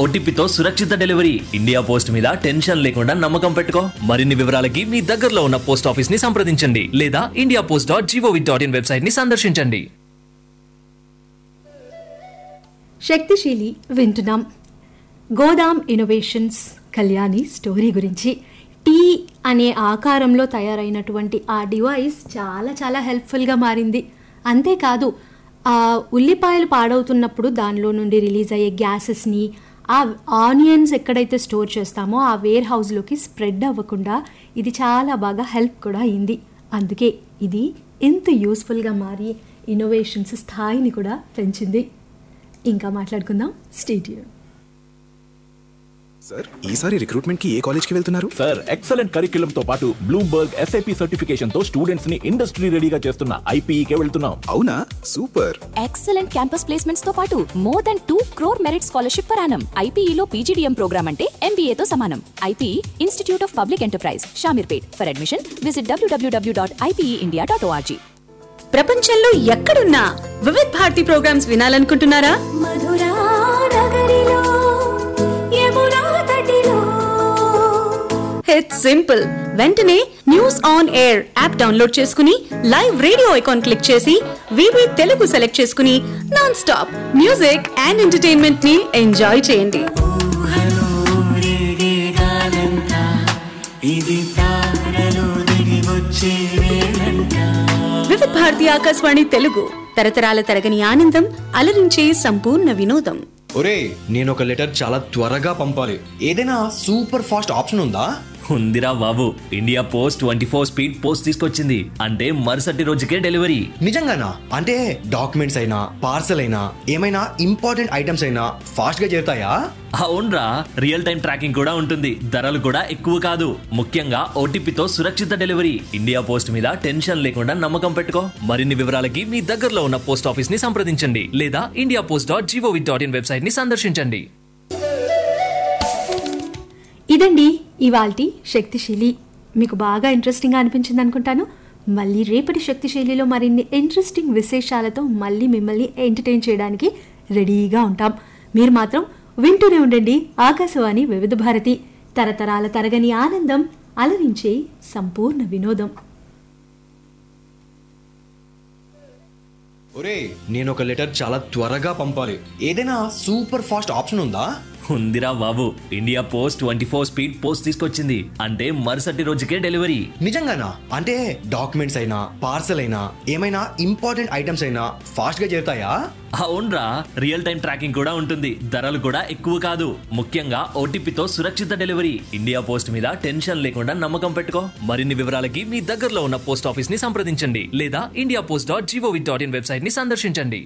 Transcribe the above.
ఓటీపీతో సురక్షిత delivery. India post మీద tension లేకుండా నమ్మకం పెట్టుకో. మరిన్ని వివరాలకి మీ దగ్గరలో ఉన్న పోస్ట్ ఆఫీస్ ని సంప్రదించండి లేదా indiapost.gov.in వెబ్సైట్ ని సందర్శించండి. శక్తిశీలి వింటున్నాం. గోదాం ఇన్నోవేషన్స్ కళ్యాణి స్టోరీ గురించి. టీ అనే ఆకారంలో తయారైనటువంటి ఆ డివైస్ చాలా చాలా హెల్ప్ఫుల్గా మారింది. అంతేకాదు, ఆ ఉల్లిపాయలు పాడవుతున్నప్పుడు దానిలో నుండి రిలీజ్ అయ్యే గ్యాసెస్ని ఆ ఆనియన్స్ ఎక్కడైతే స్టోర్ చేస్తామో ఆ వేర్ హౌస్లోకి స్ప్రెడ్ అవ్వకుండా ఇది చాలా బాగా హెల్ప్ కూడా అయింది. అందుకే ఇది ఎంత యూస్ఫుల్గా మారి ఇన్నోవేషన్స్ స్థాయిని కూడా పెంచింది. ఇంకా మాట్లాడుకుందాం. Stay tune. సార్, ఈసారి రిక్రూట్మెంట్ కి ఏ కాలేజ్ కి వెళ్తున్నారు? సార్, ఎక్సలెంట్ కరిక్యులం తో పాటు బ్లూంబర్గ్ SAP సర్టిఫికేషన్ తో స్టూడెంట్స్ ని ఇండస్ట్రీ రెడీగా చేస్తున్న IPE కే వెళ్తున్నాం. అవునా, సూపర్. ఎక్సలెంట్ క్యాంపస్ ప్లేస్మెంట్స్ తో పాటు more than 2 crore merit scholarship per annum. IPE లో PGDM ప్రోగ్రామ్ అంటే MBA తో సమానం. IPE institute of public enterprise, Shamirpet. For admission visit www.ipeindia.org. ప్రపంచంలో ఎక్కడున్నా Vividh Bharati programmes వినాలనుకుంటున్నారా? It's simple. వెంటనే news on air app download చేసుకుని లైవ్ రేడియో ఐకాన్ క్లిక్ చేసి వివి Telugu select చేసుకుని non stop music and entertainment ని ఎంజాయ్ చేయండి. వివిధ భారతి ఆకాశవాణి తెలుగు, తరతరాల తరగని ఆనందం, అలరించే సంపూర్ణ వినోదం. ఒరే, నేను ఒక లెటర్ చాలా త్వరగా పంపాలి. ఏదైనా సూపర్ ఫాస్ట్ ఆప్షన్ ఉందా? ఉందిరా బాబు, ఇండియా పోస్ట్ 24 స్పీడ్ పోస్ట్ తీసుకొచ్చింది. అంటే మరుసటి రోజుకే డెలివరీ. నిజంగానా? అంటే డాక్యుమెంట్స్ అయినా పార్సల్ అయినా ఏమైనా ఇంపార్టెంట్ ఐటమ్స్ అయినా ఫాస్ట్ గా చేరుతాయా? అవునరా, రియల్ టైం ట్రాకింగ్ కూడా ఉంటుంది. ధరలు కూడా ఎక్కువ కాదు. ముఖ్యంగా ఓటీపీతో సురక్షిత డెలివరీ. ఇండియా పోస్ట్ మీద టెన్షన్ లేకుండా నమ్మకం పెట్టుకో. మరిన్ని వివరాలకి మీ దగ్గరలో ఉన్న పోస్ట్ ఆఫీస్ ని సంప్రదించండి లేదా indiapost.gov.in వెబ్సైట్ ని సందర్శించండి. ఇదండి ఇవాల్టి శక్తిశీలి. మీకు బాగా ఇంట్రెస్టింగ్గా అనిపించింది అనుకుంటాను. మళ్ళీ రేపటి శక్తిశీలిలో మరిన్ని ఇంట్రెస్టింగ్ విశేషాలతో మళ్ళీ మిమ్మల్ని ఎంటర్టైన్ చేయడానికి రెడీగా ఉంటాం. మీరు మాత్రం వింటూనే ఉండండి ఆకాశవాణి వివిధ భారతి, తరతరాల తరగని ఆనందం, అలరించే సంపూర్ణ వినోదం. ఒరే, నేను ఒక లెటర్ చాలా త్వరగా పంపాలి. ఏదైనా సూపర్ ఫాస్ట్ ఆప్షన్ ఉందా? ఉందిరా బాబు, ఇండియా పోస్ట్ 24 స్పీడ్ పోస్ట్ తీసుకొచ్చింది. అంటే మరుసటి రోజుకే డెలివరీ. నిజంగానా? అంటే డాక్యుమెంట్స్ అయినా పార్సల్ అయినా ఏమైనా ఇంపార్టెంట్ ఐటమ్స్ అయినా ఫాస్ట్ గా చేరుతాయా? అవునరా, రియల్ టైం ట్రాకింగ్ కూడా ఉంటుంది. ధరలు కూడా ఎక్కువ కాదు. ముఖ్యంగా ఓటీపీతో సురక్షిత డెలివరీ. ఇండియా పోస్ట్ మీద టెన్షన్ లేకుండా నమ్మకం పెట్టుకో. మరిన్ని వివరాలకి మీ దగ్గరలో ఉన్న పోస్ట్ ఆఫీస్ ని సంప్రదించండి లేదా indiapost.gov.in వెబ్సైట్ ని సందర్శించండి.